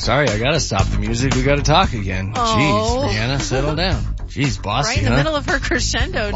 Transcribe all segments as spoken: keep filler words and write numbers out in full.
sorry, I gotta stop the music. We gotta talk again. Oh. Jeez, Rihanna, settle down. Jeez, bossy, Right in the huh? middle of her crescendo, too.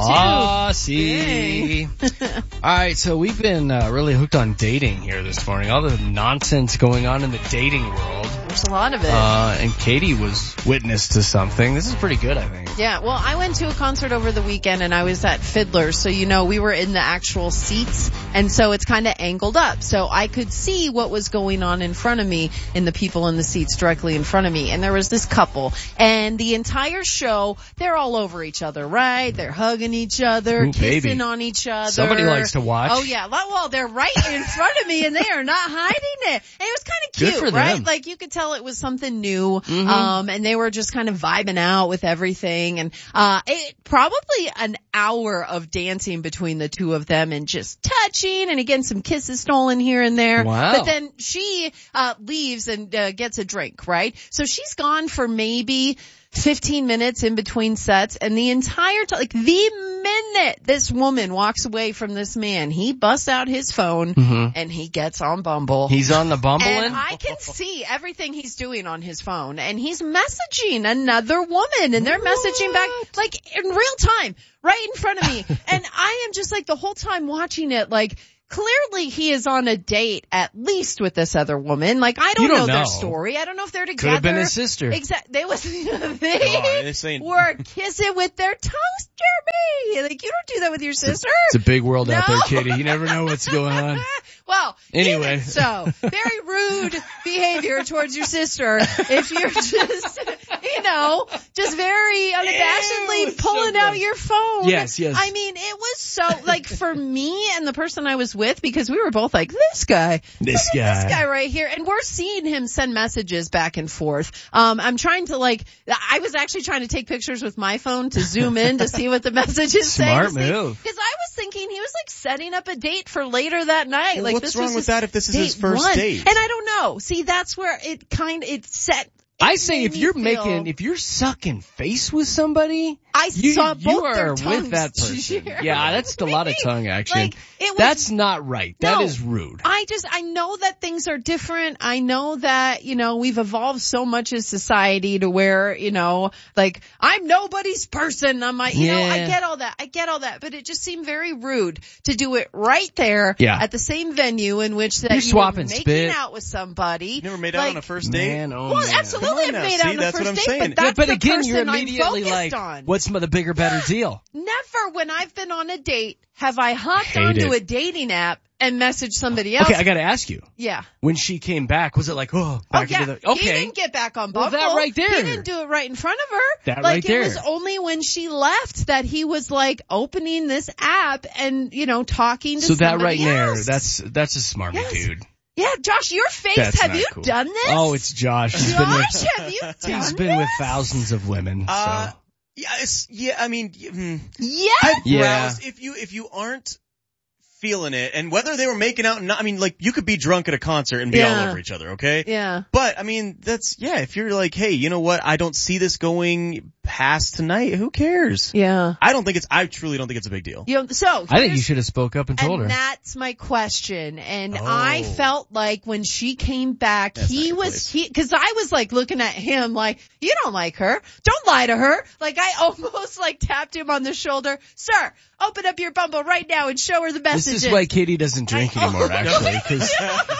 Bossy. Alright, so we've been uh, really hooked on dating here this morning. All the nonsense going on in the dating world. There's a lot of it. Uh, and Katie was witness to something. This is pretty good, I think. Yeah, well, I went to a concert over the weekend and I was at Fiddler's, so you know, we were in the actual seats, and so it's kind of angled up, so I could see what was going on in front of me and the people in the seats directly in front of me, and there was this couple, and the entire show, they're all over each other, right? They're hugging each other, Ooh, kissing baby. on each other. Somebody likes to watch. Oh yeah, well, they're right in front of me and they are not hiding it. And it was kind of Good cute, for right? them. Like you could tell it was something new, Mm-hmm. um, and they were just kind of vibing out with everything, and uh, it probably an hour of dancing between the two of them and just touching, and again some kisses stolen here and there. Wow. But then she uh leaves and uh, gets a drink, right? So she's gone for maybe fifteen minutes in between sets, and the entire time, like the minute this woman walks away from this man, he busts out his phone Mhm. and he gets on Bumble. He's on the Bumbling? And I can see everything he's doing on his phone, and he's messaging another woman, and they're messaging back like in real time, right in front of me. And I am just like the whole time watching it, like clearly he is on a date at least with this other woman. Like I don't, You don't know, their know. story. I don't know if they're together. Could have been his sister. Exactly. They was they Oh, this ain't- were kissing with their tongues, Jeremy. Like you don't do that with your sister. It's a big world out there, No. Katie. You never know what's going on. Well, Anyway. even so, very rude behavior towards your sister if you're just, you know, just very unabashedly Ew, pulling so out gross. your phone. Yes, yes. I mean, it was so, like, for me and the person I was with, because we were both like, this guy. This Look at guy. This guy right here. And we're seeing him send messages back and forth. Um, I'm trying to, like, I was actually trying to take pictures with my phone to zoom in to see what the messages say. Smart move. Because I was thinking he was, like, setting up a date for later that night. Well, like, what's this wrong was with just that if this is his date first one. date? And I don't know. See, that's where it kind of, it set. I it say made if me you're feel- making, if you're sucking face with somebody, I you, saw you both are their tongues with that person. share. Yeah, that's a lot of tongue action. Like, it was, That's not right. That No. is rude. I just, I know that things are different. I know that, you know, we've evolved so much as society to where, you know, like, I'm nobody's person. I'm like, you know, I Yeah. get all that. I get all that. But it just seemed very rude to do it right there Yeah. at the same venue in which that You're you swapping were making spit. out with somebody. You never made out Like, on a first date? Man, oh Well, man. absolutely, Come on I've now. made See, out on the that's what first I'm date, saying. but that's Yeah, but the again, you're person I'm immediately focused like, on. what's the bigger, better deal? Never, when I've been on a date, have I hopped Hate onto it. a dating app and messaged somebody else. Okay, I gotta ask you. Yeah. When she came back, was it like, oh, back Oh yeah. into the, okay. He didn't get back on Well, Bumble. that right there. He didn't do it right in front of her. That like right it there. was only when she left that he was like opening this app and, you know, talking to so that somebody right there, else. that's, that's a smarmy Yes. dude. Yeah, Josh, your face. That's have not you cool. done this? Oh, it's Josh. He's been with, Josh, have you done he's this? been with thousands of women, so. Uh, yeah, it's, yeah, I mean, mm, Yeah. I've Yeah. browsed, if you, if you aren't feeling it, and whether they were making out or not, I mean, like, you could be drunk at a concert and be Yeah. all over each other, okay? Yeah. But, I mean, that's, yeah, if you're like, hey, you know what, I don't see this going past tonight, who cares? Yeah. I don't think it's, I truly don't think it's a big deal. You know, so I think you here's- should have spoke up and told and her. that's my question. And Oh. I felt like when she came back, That's not he your was, place. he, cause I was like looking at him like, you don't like her. Don't lie to her. Like I almost like tapped him on the shoulder. Sir, open up your Bumble right now and show her the This messages. is why Katie doesn't drink I- anymore, actually, because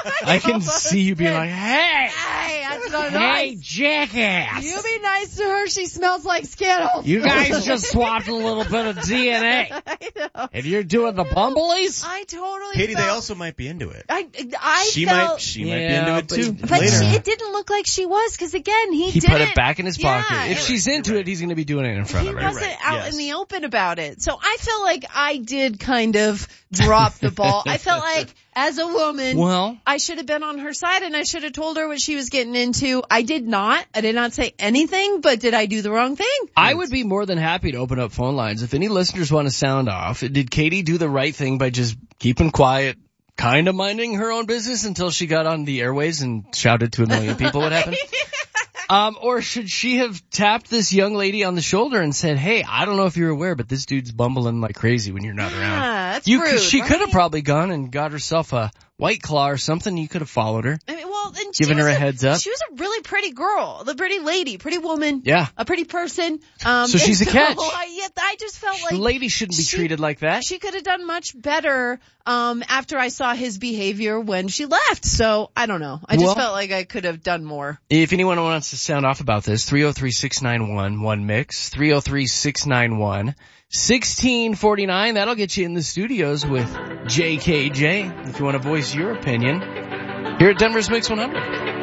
I can see you being like, hey, Hey, that's not hey, nice. jackass. You be nice to her. She smells like Skittles. You guys just swapped a little bit of D N A. I know. If you're doing the Bumblies, I totally Katie, felt, they also might be into it. I, I She felt, might, she might Yeah, be into it but- too. But later. she, it didn't look like she was, because again, he, he didn't. put it back in his Yeah, pocket. If it- she's into it, he's going to be doing it in front He of her. wasn't right. out Yes. in the open about it. So I feel like I did kind of drop the ball. I felt like as a woman, Well, I should have been on her side and I should have told her what she was getting into. I did not. I did not say anything, but did I do the wrong thing? I would be more than happy to open up phone lines. If any listeners want to sound off, did Katie do the right thing by just keeping quiet, kind of minding her own business until she got on the airways and shouted to a million people what happened? Um, or should she have tapped this young lady on the shoulder and said, hey, I don't know if you're aware, but this dude's bumbling like crazy when you're not around. Yeah, that's You, rude, she could have right? probably gone and got herself a White Claw or something. You could have followed her. I mean, well, and Giving she her was a heads up. She was a really pretty pretty girl, the pretty lady, pretty woman. Yeah. A pretty person. Um, So she's and a catch. I, yeah, I just felt like The lady shouldn't be she- treated like that. she could have done much better um after I saw his behavior when she left. So I don't know. I just Well- felt like I could have done more. If anyone wants to sound off about this, three oh three, six nine one, one mix, three oh three, six nine one, one six four nine. That'll get you in the studios with J K J if you want to voice your opinion here at Denver's Mix one hundred.